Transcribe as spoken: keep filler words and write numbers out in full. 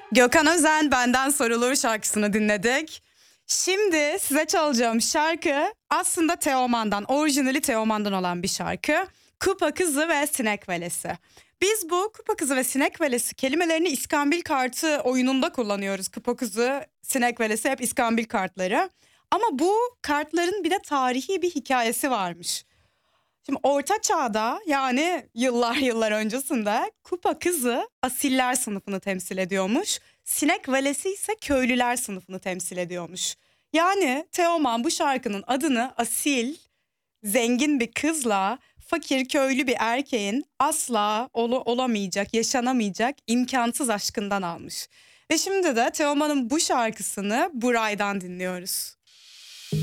Gökhan Özen Benden Sorulur şarkısını dinledik. Şimdi size çalacağım şarkı aslında Teoman'dan, orijinali Teoman'dan olan bir şarkı. Kupa Kızı ve Sinek Velesi. Biz bu Kupa Kızı ve Sinek Velesi kelimelerini İskambil kartı oyununda kullanıyoruz. Kupa Kızı, Sinek Velesi hep İskambil kartları. Ama bu kartların bir de tarihi bir hikayesi varmış. Şimdi Orta Çağ'da, yani yıllar yıllar öncesinde, Kupa Kızı asiller sınıfını temsil ediyormuş. Sinek Velesi ise köylüler sınıfını temsil ediyormuş. Yani Teoman bu şarkının adını asil, zengin bir kızla fakir köylü bir erkeğin asla ol olamayacak, yaşanamayacak imkansız aşkından almış. Ve şimdi de Teoman'ın bu şarkısını Buray'dan dinliyoruz.